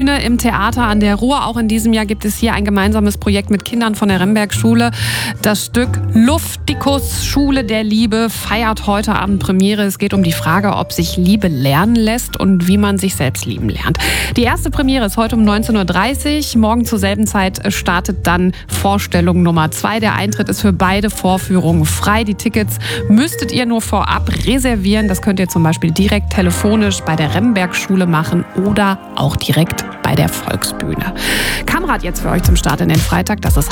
Volksbühne im Theater an der Ruhr. Auch in diesem Jahr gibt es hier ein gemeinsames Projekt mit Kindern von der Remberg-Schule. Das Stück Luftikus, Schule der Liebe, feiert heute Abend Premiere. Es geht um die Frage, ob sich Liebe lernen lässt und wie man sich selbst lieben lernt. Die erste Premiere ist heute um 19.30 Uhr. Morgen zur selben Zeit startet dann Vorstellung Nummer 2. Der Eintritt ist für beide Vorführungen frei. Die Tickets müsstet ihr nur vorab reservieren. Das könnt ihr zum Beispiel direkt telefonisch bei der Remberg-Schule machen oder auch direkt bei der Volksbühne. Kamrat jetzt für euch zum Start in den Freitag. Das ist